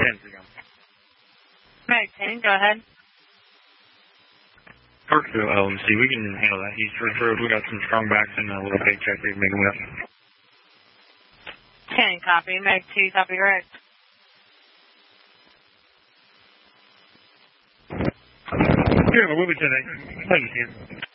again. Meg 10, go ahead. First to LMC, we can handle that. East Ridge Road, we got some strong backs and a little paycheck we can make them with. 10, copy. Meg 2, copy direct. Yeah, we'll be 10. Thank you, Ken.